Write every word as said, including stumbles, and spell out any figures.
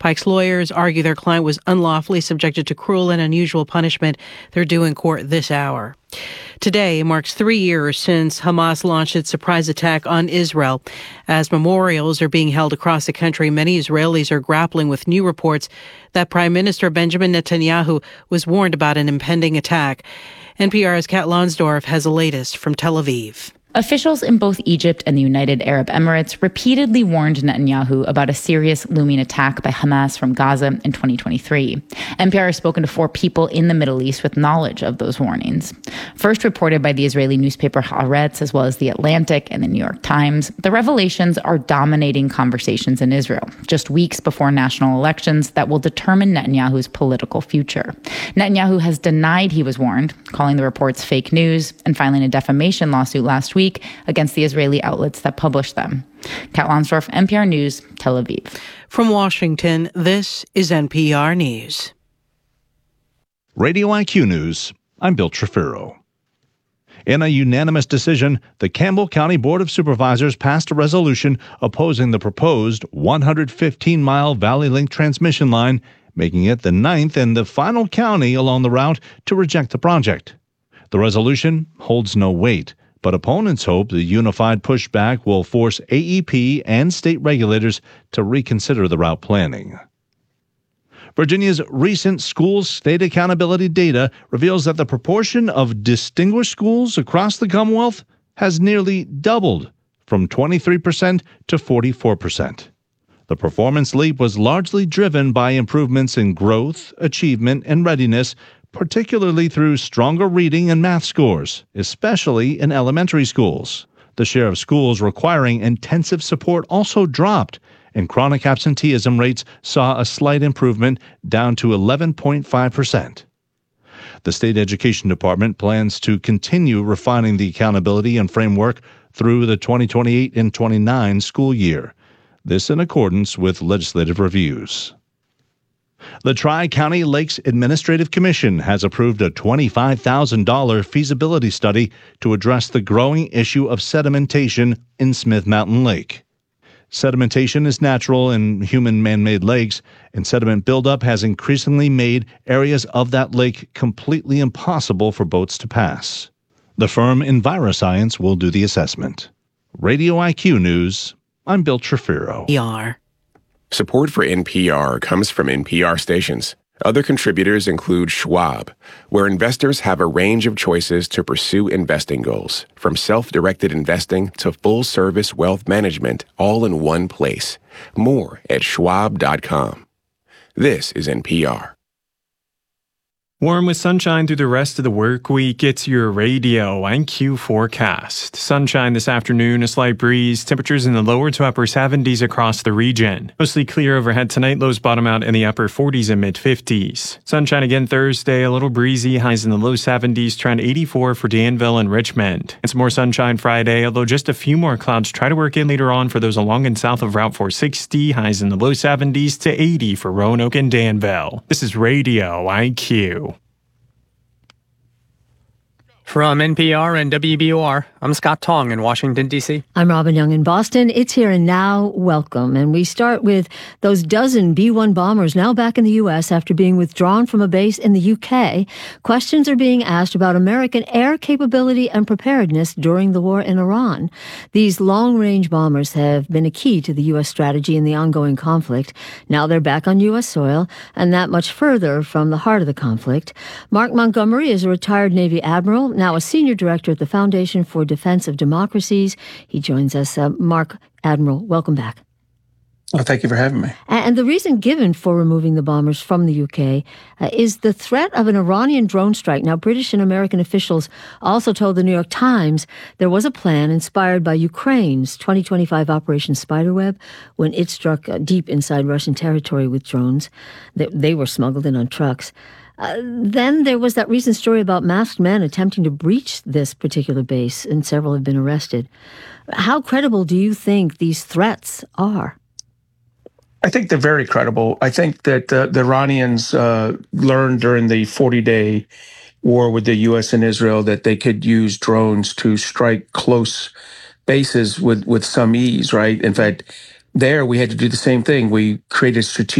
Pike's lawyers argue their client was unlawfully subjected to cruel and unusual punishment. They're due in court this hour. Today marks three years since Hamas launched its surprise attack on Israel. As memorials are being held across the country, many Israelis are grappling with new reports that Prime Minister Benjamin Netanyahu was warned about an impending attack. N P R's Kat Lonsdorf has the latest from Tel Aviv. Officials in both Egypt and the United Arab Emirates repeatedly warned Netanyahu about a serious looming attack by Hamas from Gaza in twenty twenty-three. N P R has spoken to four people in the Middle East with knowledge of those warnings. First reported by the Israeli newspaper Haaretz, as well as The Atlantic and the New York Times, the revelations are dominating conversations in Israel, just weeks before national elections that will determine Netanyahu's political future. Netanyahu has denied he was warned, calling the reports fake news and filing a defamation lawsuit last week against the Israeli outlets that published them. Kat Lonsdorf, N P R News, Tel Aviv. From Washington, this is N P R News. Radio I Q News, I'm Bill Trefiro. In a unanimous decision, the Campbell County Board of Supervisors passed a resolution opposing the proposed one hundred fifteen mile Valley Link transmission line, making it the ninth and the final county along the route to reject the project. The resolution holds no weight, but opponents hope the unified pushback will force A E P and state regulators to reconsider the route planning. Virginia's recent school state accountability data reveals that the proportion of distinguished schools across the Commonwealth has nearly doubled, from twenty-three percent to forty-four percent. The performance leap was largely driven by improvements in growth, achievement, and readiness, particularly through stronger reading and math scores, especially in elementary schools. The share of schools requiring intensive support also dropped, and chronic absenteeism rates saw a slight improvement, down to eleven point five percent. The State Education Department plans to continue refining the accountability and framework through the twenty twenty-eight and twenty-nine school year. This in accordance with legislative reviews. The Tri-County Lakes Administrative Commission has approved a twenty-five thousand dollars feasibility study to address the growing issue of sedimentation in Smith Mountain Lake. Sedimentation is natural in human man-made lakes, and sediment buildup has increasingly made areas of that lake completely impossible for boats to pass. The firm EnviroScience will do the assessment. Radio I Q News, I'm Bill Trefiro. E R. Support for N P R comes from N P R stations. Other contributors include Schwab, where investors have a range of choices to pursue investing goals, from self-directed investing to full-service wealth management, all in one place. More at schwab dot com. This is N P R. Warm with sunshine through the rest of the work week. It's your Radio I Q forecast. Sunshine this afternoon, a slight breeze, temperatures in the lower to upper seventies across the region. Mostly clear overhead tonight, lows bottom out in the upper forties and mid fifties. Sunshine again Thursday, a little breezy, highs in the low seventies, trend eighty-four for Danville and Richmond. And some more sunshine Friday, although just a few more clouds try to work in later on for those along and south of Route four sixty, highs in the low seventies to eighty for Roanoke and Danville. This is Radio I Q. From N P R and W B O R, I'm Scott Tong in Washington, D C. I'm Robin Young in Boston. It's Here and Now. Welcome. And we start with those dozen B one bombers now back in the U S after being withdrawn from a base in the U K. Questions are being asked about American air capability and preparedness during the war in Iran. These long-range bombers have been a key to the U S strategy in the ongoing conflict. Now they're back on U S soil, and that much further from the heart of the conflict. Mark Montgomery is a retired Navy admiral, now a senior director at the Foundation for Defense of Democracies. He joins us. Uh, Mark, Admiral, welcome back. Well, thank you for having me. And the reason given for removing the bombers from the U K uh, is the threat of an Iranian drone strike. Now, British and American officials also told the New York Times there was a plan inspired by Ukraine's twenty twenty-five Operation Spiderweb when it struck uh, deep inside Russian territory with drones. They, they were smuggled in on trucks. Uh, then there was that recent story about masked men attempting to breach this particular base, and several have been arrested. How credible do you think these threats are? I think they're very credible. I think that uh, the Iranians uh, learned during the forty-day war with the U S and Israel that they could use drones to strike close bases with, with some ease, right? In fact, there we had to do the same thing. We created strategic